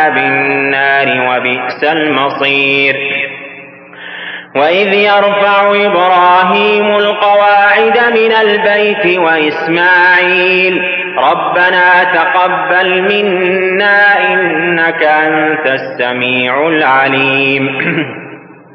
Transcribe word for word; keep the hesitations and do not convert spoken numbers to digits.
بالنار وبئس المصير. وإذ يرفع إبراهيم القواعد من البيت وإسماعيل ربنا تقبل منا إنك أنت السميع العليم.